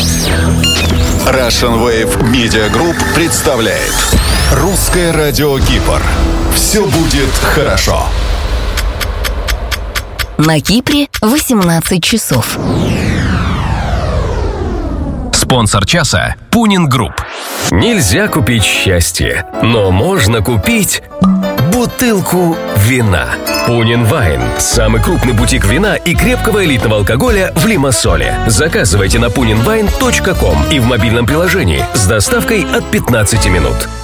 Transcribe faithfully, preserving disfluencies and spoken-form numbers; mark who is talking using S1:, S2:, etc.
S1: Russian Wave Media Group представляет Русское радио Кипр. Все будет хорошо.
S2: На Кипре восемнадцать часов.
S3: Спонсор часа – Пунин Групп.
S4: Нельзя купить счастье, но можно купить бутылку вина. Пунин Вайн – самый крупный бутик вина и крепкого элитного алкоголя в Лимассоле. Заказывайте на пунин вайн точка ком и в мобильном приложении с доставкой от пятнадцати минут.